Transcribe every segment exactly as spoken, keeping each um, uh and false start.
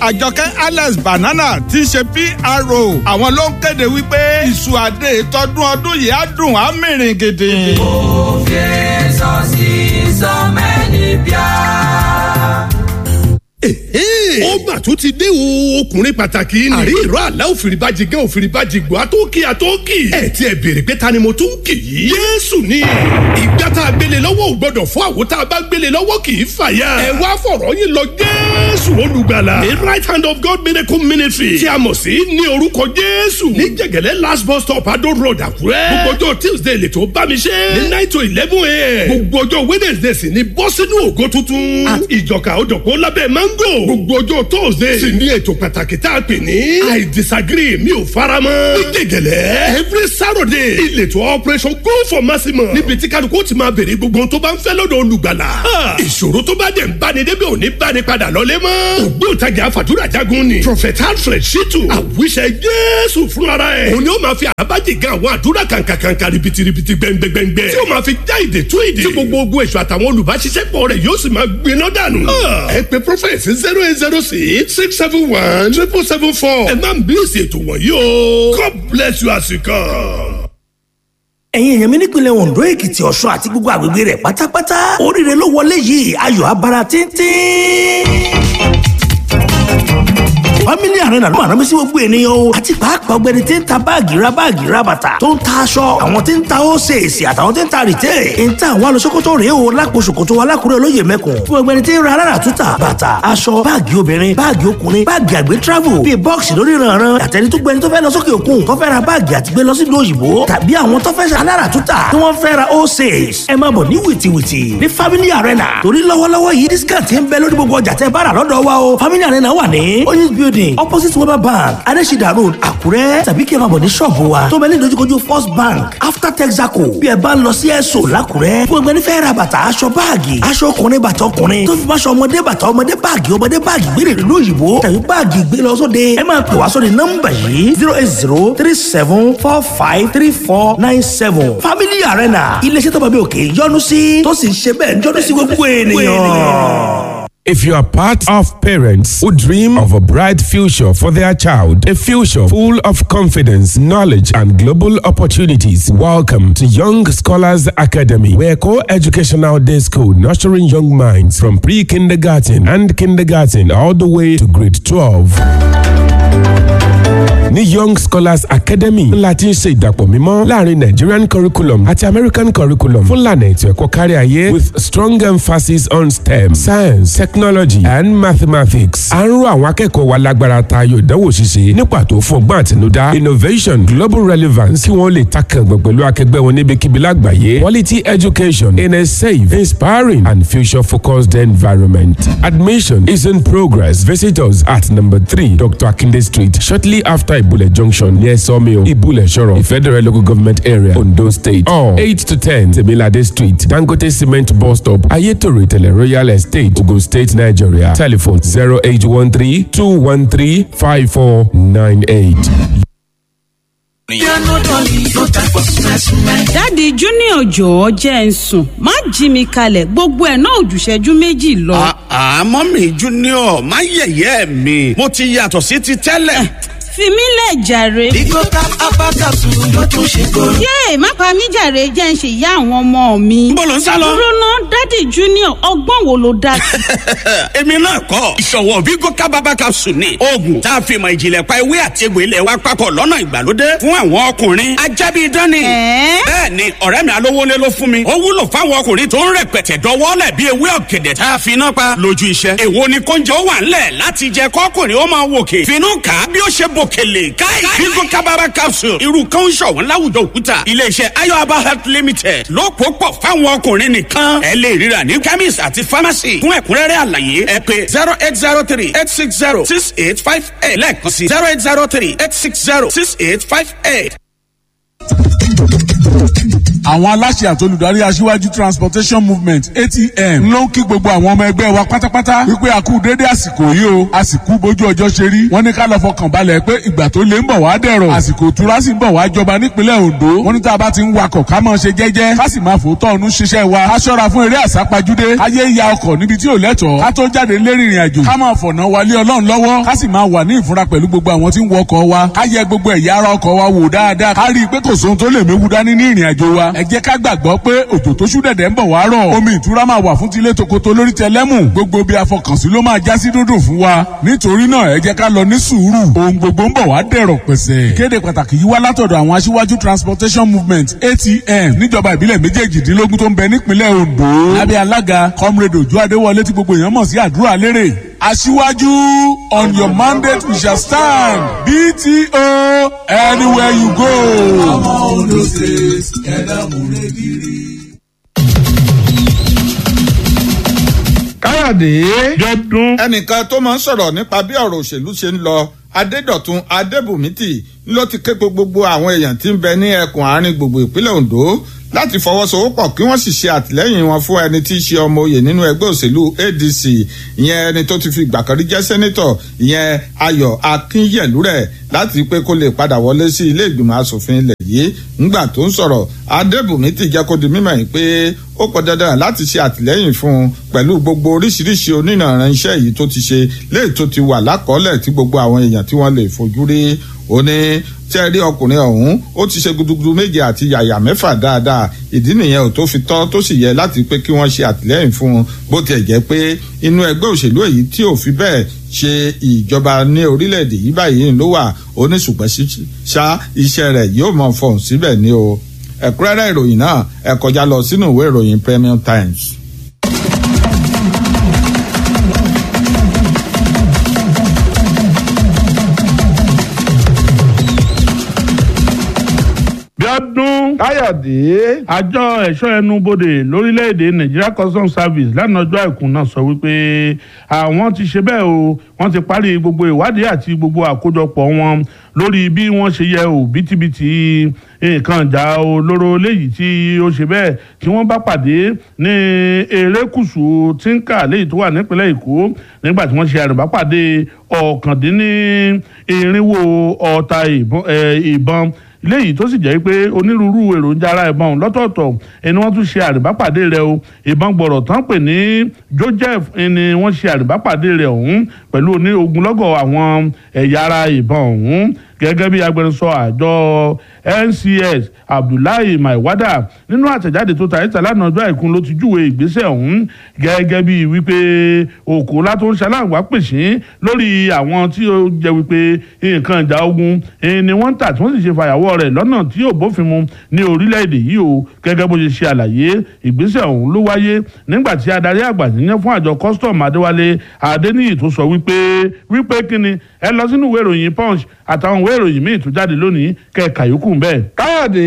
àjọkẹ́ alex banana tí í ṣe P R O àwọn ló ń kéde wípé iṣu àdé tọdún ọdún yìí á dùn á mìrìn gidi. ó fi sọ sí sọmẹ́ni bíà. ó mà tún ti dé o ọkùnrin pàtàkì ni. àrí ìró àlá òfìrìbàjì gan òfìrìbàjì gbọ́ àtọ́kì àtọ́kì. ẹ ti ẹ béèrè pé ta ni mo tún kì í. Jésù ni ìgbà tá a gbélé lọ́wọ́ ò gbọ́dọ̀ fún àwo tá a bá gbélé lọ́wọ́ kì í fàya. ẹ wá fọ̀rọ̀ yín lọ Jésù olùgbàlà. the right hand of God miracle ministry tí a mọ̀ sí ní orúkọ Jésù. ní jẹ̀gẹ̀lẹ́ last bus stop Adó road Àkúrẹ́. gbogbo ọjọ́ Tuesday lè tó bá mi ṣe. ní nine to eleven a.m. gbogbo ọjọ́ Wednesday sì ni bọ́ sínú ògo tuntun. at ìjọka òjọ̀pọ̀ lábẹ́ mango. gbogbo ọjọ́ Thursday sì ní ètò pàtàkì tá a pè ní I disagree mi ò faramọ́. ní gègèlè every Saturday ìletò operation go for maximum. níbi tí kálukú ti máa bèrè gbogbo tó bá ń fẹ́ lọ́dọ̀ olùgbàlà. ìṣòro tó bá dẹ̀ ń báni débi òní báni padà lọ́lé mọ́. ògbóǹtagì àfàdúrà jagun ni Prophet Alfred Shitu àwíṣẹ Jésù fúnra ẹ̀. òní ó máa fi àbájì gan àwọn àdúrà kàǹkàǹkà ribitiribi gbẹngbẹngbẹ. tí ó máa fi já ìdè tú ìdè. tí gbogbo ogun èṣù àtàwọn olùbáṣiṣẹ́pọ̀ rẹ̀ yóò sì máa gbiná dànù. ẹ pe Prophet zero eight zero six six seven one triple seven four. ẹ máa ń bí èsì ètò wọ̀nyí o. God bless you as you come. ẹ̀yin èèyàn mi nípìnlẹ̀ Ondo Èkìtì Ọ̀ṣun àti gbogbo àgbègbè rẹ̀ pátápátá oríire ló wọlé yìí ayọ̀ abara tíntín. Family Arena ló máa rán mi sí gbogbo ènìyàn o àti pàápàá ọgbẹ́ni tí ń ta báàgì ra báàgì ra bàtà tó ń ta aṣọ àwọn tí ń ta óṣèṣì àtàwọn tí ń ta rìtẹ́ ń ta àwọn alọ́sọ́kótó rèé o lápò ṣòkòtò alákùrẹ́ olóyè mẹ́kùn fún ọgbẹ́ni tí ń ra alára túta bàtà aṣọ báàgì obìnrin báàgì ọkùnrin báàgì àgbẹ̀ travel bíi bọ́ọ̀sì lórí ìrànràn àtẹni tó gbẹni tó fẹ́ lọ sókè òkun tó fẹ́ ra báàgì àti gbé lọ sí ìlú òyìnbó tàbí àwọn tó fẹ́ ṣe alára túta tí wọ́n fẹ́ ra óṣèṣì ẹ máa bọ̀ ní wìtìwìtì ní Family Arena torí lọ́wọ́lọ́wọ́ yìí discount ń bẹ lórí gbogbo ọjà tẹ́ bá rà lọ́dọ̀ wa o Family Arena wà ní oyinz building opposite Weber Bank Adesida Road Àkúrẹ́ tàbí kí ẹ máa bọ̀ ní ṣọ́ọ̀bù wa tó bẹ ní ìdojúkojú First Bank after Texaco bí ẹ bá ń lọ sí ẹ̀sọ́ l'Àkúrẹ́ fún ẹgbẹ́ nífẹ̀ẹ́ ra bàtà aṣọ báàgì aṣọ ọkùnrin bàtà ọkùnrin tó fi máṣọ ọmọdé bàtà ọmọdé báàgì ọmọdé báàgì gbére ìlú òyìnbó tàbí báàgì gbé lọ sóde ẹ máa pè wá sóde nọ́mbà yìí zero eight zero three seven four five three four nine seven Family Arena iléeṣẹ́ tó bá bí òkè yọ́nú sí tó sì ń ṣe bẹ́ẹ̀ yọ́nú sí gbogbo ènìyàn. If you are part of parents who dream of a bright future for their child, a future full of confidence, knowledge, and global opportunities, welcome to Young Scholars Academy, where co-educational day school nurturing young minds from pre-kindergarten and kindergarten all the way to grade twelve. ní Young Scholars Academy ńlá tí ń ṣe ìdàpọ̀ mímọ́ láàrin Nigerian curriculum àti American curriculum fún ìlànà ètò ẹ̀kọ́ kárí ayé with strong emphasis on STEM, science, technology and mathematics. à ń rọ àwọn akẹ́kọ̀ọ́ wa lágbára tayọ ìdánwò ṣíṣe ní pàtó fún ọgbọ́n àtinúdá innovation global relevance kí wọ́n lè takàngbọ̀n pẹ̀lú akẹgbẹ́ wọn níbikíbi lágbàáyé quality education in a safe, inspiring and future-focused environment. Admission is in progress. Visit us at number three Doctor Akinde Street shortly after Ibule Junction near Sawmill, Ibule Shoro, Federal Local Government Area, Ondo State. Or eight to ten Temilade Street, Dangote Cement Bus Stop, Ayetoro Tele Royal Estate, Ogun State, Nigeria. Telephone zero eight one three two one three five four nine eight. Daddy Junior jọ̀ọ́ jẹ́ ń sùn má jí mi kalẹ̀ gbogbo ẹ̀ náà òjùṣẹ́jú méjì lọ. àmọ́ mi Junior má yẹ̀yẹ́ mi mo ti yàtọ̀ sí ti tẹ́lẹ̀. fi mí lẹ̀ jàre. Bigo Cap Abakasu ló tún ṣe kóró. yéè má pa mí jàre jẹ́ ń ṣe ìyá àwọn ọmọ mi. Níbo ló ń sá lọ? dúró ná Daddy Junior ọgbọ́n wo ló dá sí. èmi náà kọ́ ìṣọ̀wọ́ Bigo Cap Abakasu ni oògùn tá a fi mọ ìjìnlẹ̀ pa ewé àti egbò ilẹ̀ wa papọ̀ lọ́nà ìgbàlódé fún àwọn ọkùnrin ajábí dání. bẹ́ẹ̀ ni ọ̀rẹ́ mi alówólé ló fún mi ó wúlò fáwọn ọkùnrin tó ń rẹpẹtẹ dọwọ́lẹ̀ bí ewé ọ̀gẹ̀dẹ̀ tá a fi iná pa lójú iṣẹ́. èwo ni kóúnjẹ ó wà ńlẹ̀ láti jẹ kọ́kùnrin ó máa wòkè finú kà á bí ó ṣe bòkèlè káì Bigo Cap Abakasu irú kan ń ṣọ̀wọ́n láwùjọ òkúta iléeṣẹ́ Ayoaba Health Limited ló pò pọ̀ fáwọn ọkùnrin nìkan ẹ lè ríra ní chemist àti pharmacy fún ẹ̀kúnrẹ́rẹ́ àlàyé ẹ pè zero eight zero three eight six zero six eight five eight lẹ́ẹ̀kan sí zero eight zero three eight six zero six eight five eight. àwọn aláṣẹ àtolùdarí aṣíwájú transportation movement A T M ló ń kí gbogbo àwọn ọmọ ẹgbẹ́ wa pátápátá wípé a kú déédéé àsìkò yìí o àsìkò bójú ọjọ́ ṣe rí wọ́n ní ká lọ fọkàn balẹ̀ pé ìgbà tó lé ń bọ̀ wá dẹ̀rọ̀ àsìkò ìtura sì ń bọ̀ wá jọba nípínlẹ̀ Ondo wọ́n ní tá a bá ti ń wakọ̀ ká máa ṣe jẹ́jẹ́ ká sì máa fòótọ́ ọ̀nù ṣiṣẹ́ wa ká ṣọ́ra fún eré àsápajúdé káyé ya ọkọ̀ níbi tí ò lẹ́tọ̀ọ́ ká tó jáde lérí ìrìn àjò ká máa fọ̀nà wálé Ọlọ́run lọ́wọ́ ká sì máa wà ní ìfúnra pẹ̀lú gbogbo àwọn tí ń wọ ọkọ̀ wa ká yẹ gbogbo ẹ̀yà ara ọkọ̀ wa wò dáadáa ká rí i pé kò sóhun tó lè méwu dání ní ìrìn àjò wa ẹ jẹ́ ká gbàgbọ́ pé òjò tó ṣú dẹ̀dẹ̀ ń bọ̀ wá rọ̀ omi ìtura máa wà fún tilé tokoto lórí tẹlẹ́mù gbogbo bí afọkànsí ló máa já sí dúdùn fún wa nítorí náà ẹ jẹ́ ká lọ ní sùúrù ohun gbogbo ń bọ̀ wá dẹ̀rọ̀ pẹ̀sẹ̀. ìkéde pàtàkì yìí wá látọ̀dọ̀ àwọn aṣíwájú transportation movement A T M níjọba ìbílẹ̀ méjèèjìdínlógún tó ń bẹ nípínlẹ̀ Ondo lábẹ́ alága comrade Òjó Adéwọlé tí gbogbo èèyàn mọ̀ sí àdúrà lérè. aṣíwájú on your mandate we shall stand B T O anywhere you go. ọmọ Ondo State ẹ̀dá múre kiri. káyọ̀dé jọdún. ẹnìkan tó máa ń sọ̀rọ̀ nípa bí ọ̀rọ̀ òṣèlú ṣe ń lọ adédọ̀tun adébùmítì ló ti ké gbogbo àwọn èèyàn tí ń bẹ ní ẹkùn àárín gbogbo ìpínlẹ̀ Ondo láti fọwọ́sowọ́pọ̀ kí wọ́n sì ṣe àtìlẹ́yìn wọn fún ẹni tí í ṣe ọmọ oyè nínú ẹgbẹ́ òṣèlú A D C ìyẹn ẹni tó ti fi ìgbà kan rí jẹ́ sẹ́nítọ̀ ìyẹn Ayọ̀ Akínyẹ̀lúrẹ̀ láti pé kó lè padà wọlé sí ilé ìgbìmọ̀ asòfin ilẹ̀ yìí ńgbà tó ń sọ̀rọ̀ adébùmítì jẹ́ kó di mímọ̀ yìí pé ó pọ̀ dandan láti ṣe àtìlẹ́yìn fún un pẹ̀lú gbogbo oríṣiríṣi onínàrán iṣẹ́ yìí tó ti ṣe léè tó ti wà lákọọ́lẹ̀ tí gbogbo àwọn èèyàn tí wọ́n lè fojú rí ó ní tí ẹ rí ọkùnrin ọ̀hún ó ti ṣe gudugudu méje àti yàyà mẹ́fà dáadáa ìdí nìyẹn ò tó fi tọ́ tó sì yẹ láti pé kí wọ́n ṣe àtìlẹ́yìn fún un bó tiẹ̀ jẹ́ pé inú ẹgbẹ́ òṣèlú èyí tí ò fi bẹ́ẹ̀ ṣe ìjọba ní orílẹ̀-èdè yìí báyìí ló wà ó ní ṣùgbọ́n ṣá iṣẹ́ rẹ̀ yóò mọ̀ fọ̀hún síbẹ̀ ni o ẹ̀kúnrẹ́rẹ́ ìròyìn náà ẹ kọjá lọ sínú ìwé ìròyìn Premium Times. Bíọ́dún Káyọ̀dé àjọ ẹ̀ṣọ́ ẹnubodè lórílẹ̀‐èdè Nigeria Customs Service lánàá ọjọ́ àìkú náà sọ wípé àwọn ti ṣe bẹ́ẹ̀ o wọ́n ti parí gbogbo ìwádìí àti gbogbo àkójọpọ̀ wọn lórí bí wọ́n ṣe yẹ òbítíbitì nǹkan ìjà olóró léyìí tí ó ṣe bẹ́ẹ̀ tí wọ́n bá pàdé ní erékùṣù Tinka léyìí tó wà nípínlẹ̀ Èkó nígbà tí wọ́n ṣe àrùbápàdé ọ̀kàndínní irinwó ọta ìbọn léyìí tó sì jẹ́ pé onírúurú èròjà ara ìbọn lọ́tọ̀ọ̀tọ̀ ẹni wọ́n tún ṣe àrìbápàdé rẹ̀ o ìbọn gbọ̀rọ̀ tán pè ní Joseph ẹni wọ́n ṣe àrìbápàdé rẹ̀ ọ̀hún pẹ̀lú oní ogunlọ́gọ̀ àwọn ẹ̀yà ara ìbọn ọ̀hún gẹ́gẹ́ bí agbẹnusọ àjọ N C S Abdullahi Maiwada nínú àtẹ̀jáde tó ta ìta lánàá ọjọ́ àìkú ló ti júwe ìgbésẹ̀ ọ̀hún gẹ́gẹ́ bí wípé òkú látó ń ṣaláǹgbá pèsè lórí àwọn tí ó jẹ́ wípé nǹkan ìjà ogun ni wọ́n ń tà tí wọ́n sì ṣe fàyàwọ́ rẹ̀ lọ́nà tí yóò bófin mu ní orílẹ̀-èdè yìí o gẹ́gẹ́ bó ṣe ṣe àlàyé ìgbésẹ̀ ọ̀hún ló wáyé nígbà tí adarí àgbà yíyan fún àjọ custom Adéwálé Adéníyì tó sọ wípé wípé kíni ẹ lọ sínú ìwé ìròyìn Punch àtàwọn ìwé ìròyìn míì tó jáde lónìí kẹka yòókù ń bẹ. Káyọ̀dé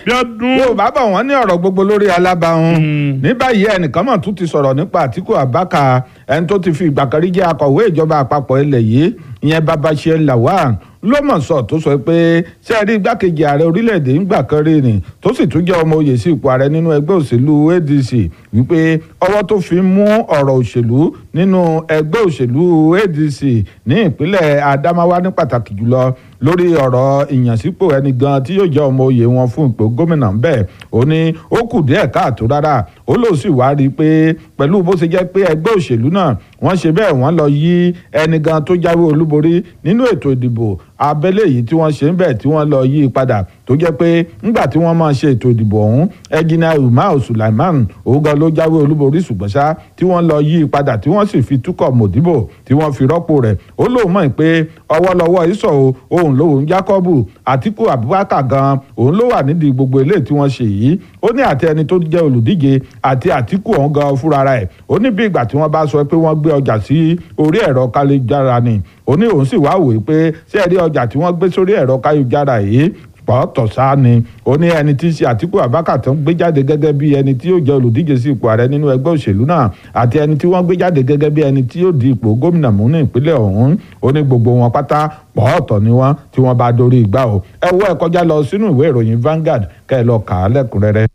yóò bá bọ̀ wọ́n ní ọ̀rọ̀ gbogbo lórí alábàáhùn ní báyìí ẹnìkan mọ̀ tún ti sọ̀rọ̀ nípa Àtíkù Abubakar ẹni tó ti fi ìgbà kan rí jẹ́ akọ̀wé ìjọba àpapọ̀ ilẹ̀ yìí ìyẹn Babashir Lawal ló mọ̀ sọ tó sọ pé ṣé ẹ rí igbákejì ààrẹ orílẹ̀-èdè ńgbà kan rí ni tó sì tún jẹ́ ọmọ oyè sí ipò ààrẹ nínú ẹgbẹ́ òṣèlú A D C wípé ọwọ́ tó fi mú ọ̀rọ̀ òṣèlú nínú ẹgbẹ́ òṣèlú A D C ní ìpínlẹ̀ Adamawa ní pàtàkì jùlọ lórí ọ̀rọ̀ ìyànsípò ẹni gan tí yóò jẹ́ ọmọ oyè wọn fún ipò gómìnà ńbẹ̀ ó ní ó kù díẹ̀ káàtó rárá ó lóò sì wá rí i pé pẹ̀lú bó ṣe jẹ́ pé ẹgbẹ́ òṣèlú náà wọ́n ṣe bẹ́ẹ̀ wọ́n lọ yí ẹni gan tó jáwé olúborí nínú ètò ìdìbò abẹ́lé yìí tí wọ́n ṣe ń bẹ̀ tí wọ́n lọ yí padà tó jẹ́ pé ńgbà tí wọ́n máa ṣe ètò ìdìbò ọ̀hún ẹgínà Umar Sulaiman òun ló jáwé olúborí ṣùgbọ́n ṣá tí wọ́n lọ yí padà tí wọ́n sì fi túkọ̀ mòdìbò tí wọ́n fi rọ́pò rẹ̀ ó lóun mọ̀ pé ọwọ́lọ́wọ́ ìsọ̀ òun lòun Jákọ́bù Àtíkù Abubakar gan òun ló wà nídìí gbogbo eléyìí tí wọ́n ṣe yìí ó ní àti ẹni tó jẹ́ olùdíje àti Àtíkù ọ̀hún gan fúnra rẹ̀ ó ní bí ìgbà tí wọ́n bá sọ pé wọ́n gbé ọjà sí orí ẹ̀rọ káléjára ni ó ní òun sì wá wòye pé ṣé ẹ rí ọjà tí wọ́n gbé sórí ẹ̀rọ káléjára yìí pọ̀ọ́tọ̀ sáà ni ó ní ẹni tí í ṣe Àtíkù Abubakar tó ń gbé jáde gẹ́gẹ́ bí ẹni tí yóò jẹ́ olùdíje sí ipò ààrẹ nínú ẹgbẹ́ òṣèlú náà àti ẹni tí wọ́n gbé jáde gẹ́gẹ́ bí ẹni tí yóò di ipò gómìnà mú ní ìpínlẹ̀ ọ̀hún ó ní gbogbo wọn pátá pọ̀ọ́tọ̀ ni wọ́n tí wọ́n bá dorí ìgbà o ẹ wọ́ ẹ kọjá lọ sínú ìwé ìròyìn Vanguard kẹ́ ẹ lọ kà á lẹ́kùnrẹ́rẹ́.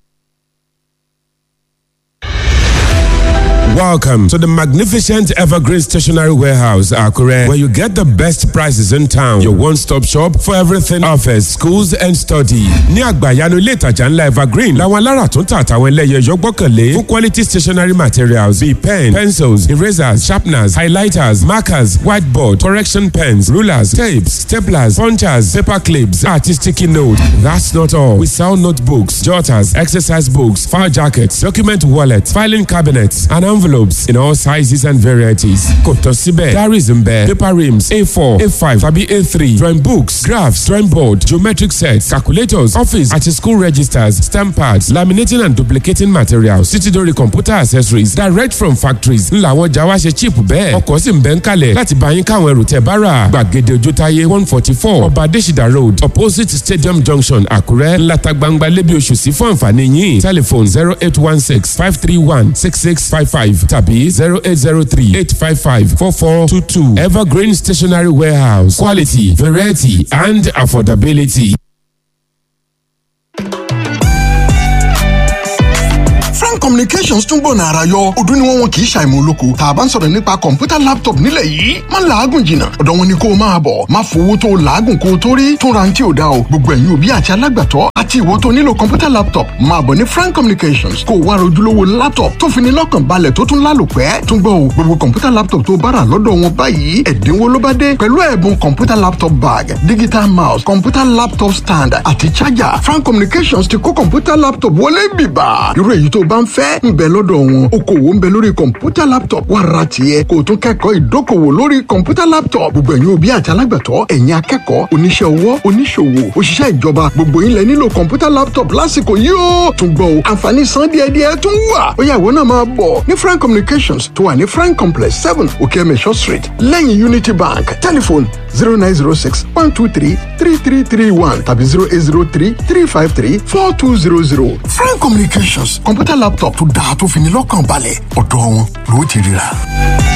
Welcome to the magnificent Evergreen Stationery Warehouse, Akure, where you get the best prices in town. Your one-stop shop for everything office, schools and study. Ní àgbàyanu ilé ìtajà ńlá Evergreen, làwọn alára tó ń tà àtàwọn ẹlẹ́yẹ yọ gbọ́kànlé fún quality stationery materials bíi pen, pencils, erasers, sharpeners, highlighters, markers, whiteboard, correction pens, rulers, tapes, staplers, punchers, paper clips, àti sticky note. That's not all. We sell notebooks, jotters, exercise books, file jackets, document wallets, filing cabinets, and envelopes in all sizes and varieties. Kò tán síbẹ̀, diaries ń bẹ, paper rims, A four, A five tàbí A three, drawing books, graphs, drawing board, geometric sets, calculators, office àti school registers, stamp pads, laminating and duplicating materials, títí dórí computer accessories direct from factories. Ńlá àwọn ọjà wa ṣe cheap bẹ́ẹ̀. Ọkọ̀ sì ń bẹ ń kalẹ̀ láti bá yín káwọn ẹrù tẹ́ bá rà. Gbàgede Ojútáyé one forty four Ọba Adésìdá Road opposite Stadium Junction Àkúrẹ́ ńláta gbangba lébi oṣù sí fún àǹfààní yín. Telephone zero eight one six five three one six six five five tàbí zero eight zero three eight five five four four two two. Evergreen Stationery Warehouse, quality, variety and affordability. Communications tún gbọ̀nà àrà yọ ọdún ni wọ́n wọn kì í ṣàìmọ̀ olóko tá a bá ń sọ̀rọ̀ nípa kọ̀ǹpútà laptop nílẹ̀ yìí má làágùn jìnnà ọ̀dọ̀ wọn ni kó o máa bọ̀ má fowó tó làágùn kó o tó rí tún ra ní tí ò dá o gbogbo ẹ̀yin òbí àti alágbàtọ́ àti ìwọ tó nílò kọ̀ǹpútà laptop máa bọ̀ ní Frank Communications kó o wá rojúlówó laptop tó fi ní lọ́kàn balẹ̀ tó tún lálòpẹ́ tún gbọ́ o gbogbo kọ̀ǹpútà laptop tó bára lọ́dọ̀ wọn báyìí ẹ̀dínwó ló bá dé pẹ̀lú ẹ̀bùn kọ̀ǹpútà laptop bag digital mouse kọ̀ǹpútà laptop stand àti charger. Frank Communications ti kó kọ̀ǹpútà laptop wọlé bìbà irú èyí tó bá ń fẹ́ ń bẹ lọ́dọ̀ wọn okòwò ń bẹ lórí kọ̀ǹpútà laptop wà ra tiẹ̀ kó o tún kẹ́kọ̀ọ́ ìdókòwò lórí kọ̀ǹpútà laptop gbogbo ẹ̀yin òbí àti alágbàtọ́ ẹ̀yin akẹ́kọ̀ọ́ oníṣẹ́ ọwọ́ oníṣòwò òṣìṣẹ́ ìjọba gbogbo yín lẹ nílò kọ̀ǹpútà laptop lásìkò yìí ó tún gbọ́ o àǹfààní san díẹ̀díẹ̀ tún wà ó yá ìwọ náà máa bọ̀ ní Frank Communications tó wà ní Frank Complex seven Okemesho Street lẹ́yìn Unity Bank telephone zero nine zero six one two three three three three one tàbí zero eight zero three three five three four two zero zero. Frank Communications kọ̀ǹpútà laptop tó dáa tó fi ní lọ́kàn balẹ̀ ọ̀dọ̀ wọn ló ti ríra.